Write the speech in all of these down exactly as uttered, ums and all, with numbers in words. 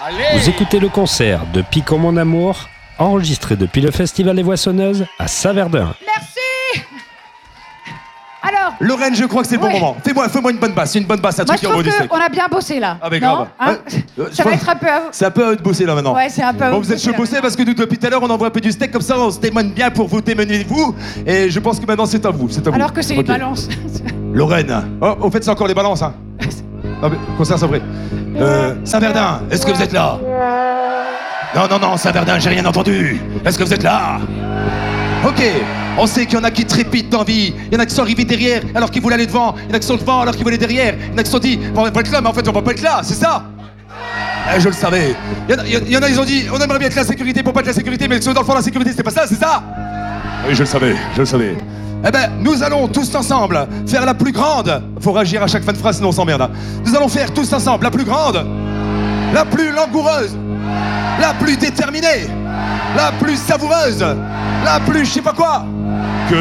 Allez. Vous écoutez le concert de Piquant mon amour, enregistré depuis le Festival des Voissonneuses à Saint-Verdun. Merci. Alors, Lorraine, je crois que c'est le bon ouais. moment. Fais-moi, fais-moi une bonne basse, une bonne basse, un moi truc je qui envoie trouve du steak. qu'on a bien bossé là. Ah mais non grave. hein Ouais. Ça va être un peu à vous. C'est un peu à eux de bosser là maintenant. Ouais, c'est un peu à Bon, vous vous êtes de bosser, chaud bossé là, parce que nous depuis tout à l'heure on envoie un peu du steak comme ça, on se témoigne bien pour vous témoigner vous. Et je pense que maintenant c'est à vous, c'est à vous. Alors que c'est Ok. les balances. Lorraine. Oh, au fait c'est encore les balances hein. Ah, mais, concert c'est vrai. Euh, Saint-Verdun, est-ce que vous êtes là? Non, non, non, Saint-Verdun, j'ai rien entendu. Est-ce que vous êtes là? Ok, on sait qu'il y en a qui trépitent d'envie, il y en a qui sont arrivés derrière alors qu'ils voulaient aller devant, il y en a qui sont devant alors qu'ils voulaient derrière, il y en a qui se sont dit on va pas être là mais en fait on va pas être là, c'est ça? Eh, je le savais. Il y, en a, il y en a ils ont dit on aimerait bien être la sécurité pour pas être la sécurité mais ceux dans le fond la sécurité c'était pas ça, c'est ça? Oui je le savais, je le savais. Eh ben nous allons tous ensemble faire la plus grande, faut réagir à chaque fin de phrase sinon on s'emmerde hein. Nous allons faire tous ensemble la plus grande, la plus langoureuse, la plus déterminée, la plus savoureuse, la plus je sais pas quoi que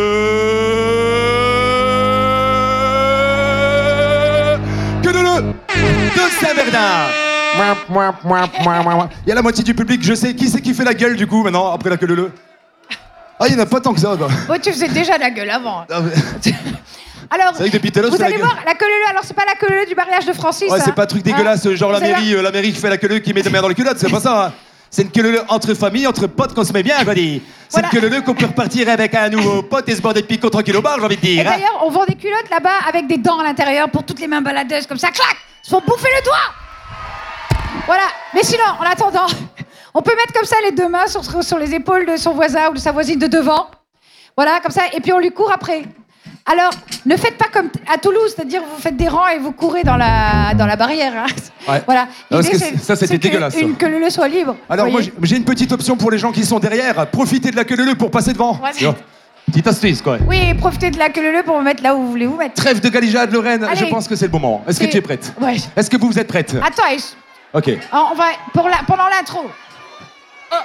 que de le de Saint-Verdun. Il y a la moitié du public, je sais qui c'est qui fait la gueule du coup maintenant après la queue de le. Ah il y en a pas tant que ça quoi. Oh, tu faisais déjà la gueule avant. Ah, mais... Alors, C'est vrai que depuis tout à l'heure, vous je fais la allez gueule. voir, la queue leu, alors c'est pas la queue leu du mariage de Francis. Ouais hein. c'est pas un truc dégueulasse Hein genre la Vous allez mairie, voir. euh, la mairie qui fait la queue qui met de merde dans les culottes, c'est pas ça hein. C'est une queue entre familles, entre potes qu'on se met bien, quoi dit. C'est Voilà. une queue qu'on peut repartir avec un nouveau pote et se boire des picots tranquille au bar, j'ai envie de Et dire. hein. d'ailleurs, on vend des culottes là-bas avec des dents à l'intérieur pour toutes les mains baladeuses, comme ça, clac, se font bouffer le doigt. Voilà. Mais sinon, en attendant, on peut mettre comme ça les deux mains sur, sur les épaules de son voisin ou de sa voisine de devant. Voilà, comme ça, et puis on lui court après. Alors, ne faites pas comme à Toulouse, c'est-à-dire vous faites des rangs et vous courez dans la, dans la barrière. Hein. Ouais. Voilà. Non, parce L'idée, que c'est- ça, c'était c'est que dégueulasse, ça. Une que le le soit libre. Alors moi voyez. j'ai j'ai une petite option pour les gens qui sont derrière, profitez de la queue leu pour passer devant. Voilà. Tu vois. Petite astuce quoi. Oui, profitez de la queue le le pour me mettre là où vous voulez vous mettre. Trêve de galijade Lorraine, Allez. je pense que c'est le moment. Est-ce que C'est- tu es prête? Ouais. Est-ce que vous vous êtes prête? Attends, et- Ok. on va pour la, pendant l'intro.